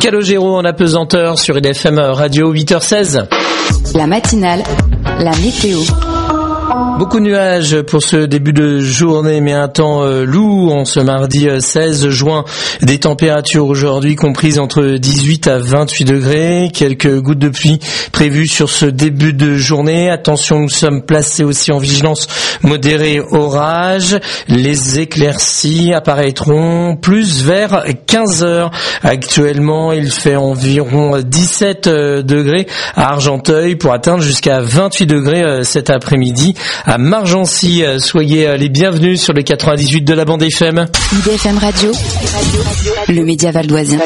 Calogero en apesanteur sur IDFM Radio, 8h16. La matinale, la météo. Beaucoup de nuages pour ce début de journée, mais un temps lourd en ce mardi 16 juin. Des températures aujourd'hui comprises entre 18 à 28 degrés. Quelques gouttes de pluie prévues sur ce début de journée. Attention, nous sommes placés aussi en vigilance modérée orage. Les éclaircies apparaîtront plus vers 15 heures. Actuellement, il fait environ 17 degrés à Argenteuil pour atteindre jusqu'à 28 degrés cet après-midi. À Margency, soyez les bienvenus sur le 98 de la bande FM. IDFM Radio, le média valdoisien.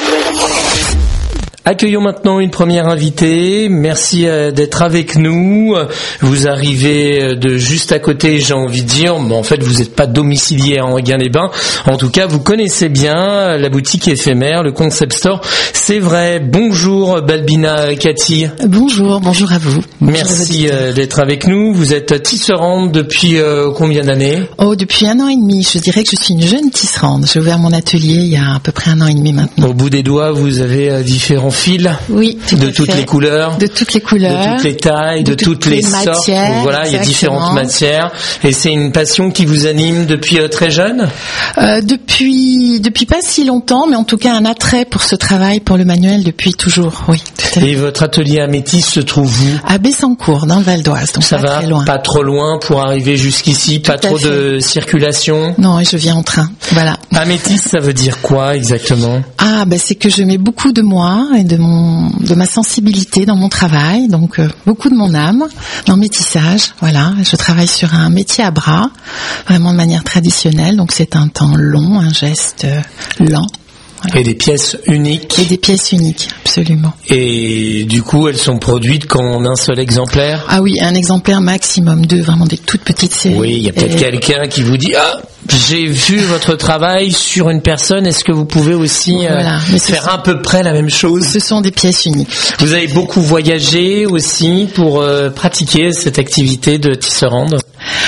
Accueillons maintenant une première invitée. Merci d'être avec nous. Vous arrivez de juste à côté, j'ai envie de dire, mais en fait vous n'êtes pas domicilié à Enghien-les-Bains. En tout cas, vous connaissez bien la boutique éphémère, le Concept Store. C'est vrai. Bonjour Balbina Cathy. Bonjour à vous. Merci d'être avec nous. Vous êtes tisserande depuis combien d'années ? Depuis 1 an et demi. Je dirais que je suis une jeune tisserande. J'ai ouvert mon atelier il y a à peu près 1 an et demi maintenant. Au bout des doigts, vous avez différents fils. Oui, de toutes les couleurs, de toutes les tailles, de toutes les sortes. Matières, voilà, il y a différentes matières. Et c'est une passion qui vous anime depuis très jeune ? Depuis pas si longtemps, mais en tout cas un attrait pour ce travail, pour le manuel depuis toujours. Oui. Et votre atelier à Métis se trouve où ? À Bessancourt, dans le Val d'Oise, donc ça pas va, très loin. Pas trop loin pour arriver jusqu'ici, pas trop de circulation. Non, et je viens en train. Voilà. À Métis, ça veut dire quoi exactement ? C'est que je mets beaucoup de moi et de ma sensibilité dans mon travail, donc beaucoup de mon âme dans mes tissages. Voilà, je travaille sur un métier à bras, vraiment de manière traditionnelle, donc c'est un temps long, un geste lent. Voilà. Et des pièces uniques. Et des pièces uniques, absolument. Et du coup, elles sont produites qu'en un seul exemplaire ? Ah oui, un exemplaire maximum, 2, vraiment des toutes petites séries. Oui, il y a peut-être quelqu'un qui vous dit « Ah, j'ai vu votre travail sur une personne, est-ce que vous pouvez aussi faire à peu près la même chose ?» Ce sont des pièces uniques. Vous avez beaucoup voyagé aussi pour pratiquer cette activité de tisserande ?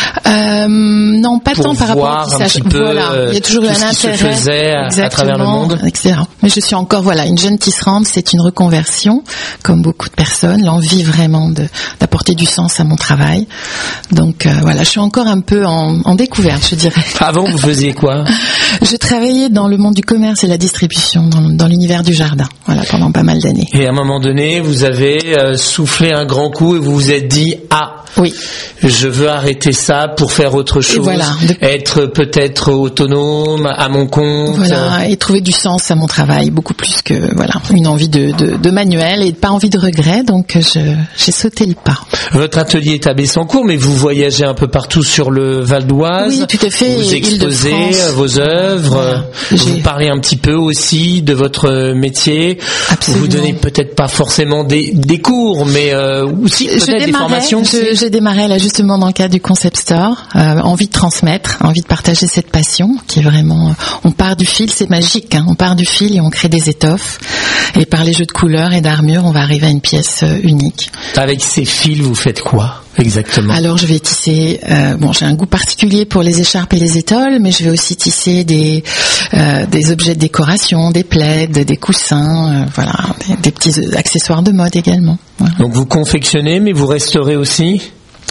Non, pas tant par rapport au tissage. Un petit peu, il y a toujours un intérêt. Se faisait à travers le monde. Etc. Mais je suis encore une jeune tisserande, c'est une reconversion, comme beaucoup de personnes, l'envie vraiment d'apporter du sens à mon travail. Donc je suis encore un peu en découverte, je dirais. Avant, vous faisiez quoi ? Je travaillais dans le monde du commerce et la distribution, dans l'univers du jardin, pendant pas mal d'années. Et à un moment donné, vous avez soufflé un grand coup et vous vous êtes dit « Ah, oui, je veux arrêter ça pour faire autre chose, être peut-être autonome, à mon compte. » Et trouver du sens à mon travail, beaucoup plus que une envie de manuel et pas envie de regret, donc j'ai sauté le pas. Votre atelier est à Bessancourt, mais vous voyagez un peu partout sur le Val d'Oise. Oui, tout à fait. Vous exposez vos œuvres, vous parlez un petit peu aussi de votre métier. Absolument. Vous donnez peut-être pas forcément des cours, mais aussi peut-être des formations. J'ai démarré là justement dans le cadre du Concept Store, envie de transmettre, envie de partager cette passion qui est vraiment, on part du fil, c'est magique, on part du fil et on crée des étoffes, et par les jeux de couleurs et d'armure on va arriver à une pièce unique. Avec ces fils, vous faites quoi exactement ? Alors je vais tisser, j'ai un goût particulier pour les écharpes et les étoles, mais je vais aussi tisser des objets de décoration, des plaids, des coussins, des petits accessoires de mode également. Voilà. Donc vous confectionnez, mais vous restaurez aussi ?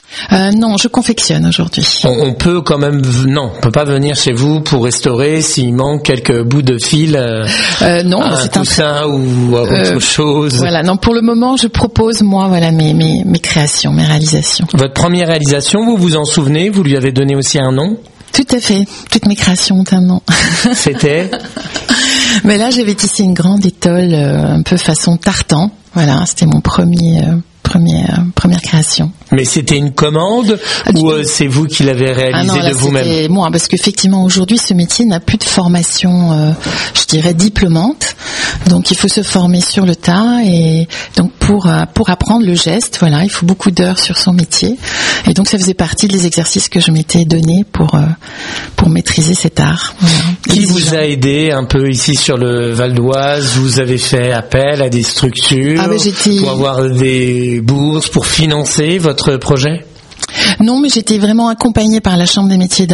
Non, je confectionne aujourd'hui. On peut quand même, on peut pas venir chez vous pour restaurer s'il manque quelques bouts de fil, non, un coussin ou autre chose. Non, pour le moment, je propose mes créations, mes réalisations. Votre première réalisation, vous vous en souvenez ? Vous lui avez donné aussi un nom ? Tout à fait. Toutes mes créations ont un nom. C'était ? Mais là, j'avais tissé une grande étole, un peu façon tartan. C'était mon première création. Mais c'était une commande ou c'est vous qui l'avez réalisé de vous-même ? C'était moi, parce qu'effectivement aujourd'hui ce métier n'a plus de formation, je dirais diplômante. Donc il faut se former sur le tas, et donc pour apprendre le geste, il faut beaucoup d'heures sur son métier. Et donc ça faisait partie des exercices que je m'étais donné pour maîtriser cet art. Qui vous a aidé un peu ici sur le Val d'Oise ? Vous avez fait appel à des structures pour avoir des bourses, pour financer votre projet ? Non, mais j'étais vraiment accompagnée par la Chambre des métiers d'art.